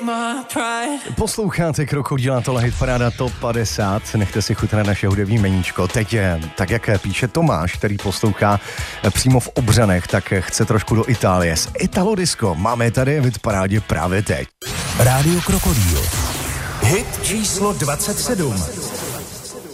Posloucháte Krokodýla, tohle hit paráda Top 50. Nechte si chutnat naše hudební meníčko. Teď je, tak jak píše Tomáš, který poslouchá přímo v Obřanech, tak chce trošku do Itálie. Z Italo Disco máme tady v parádě právě teď. Rádio Krokodýl. Hit číslo 27.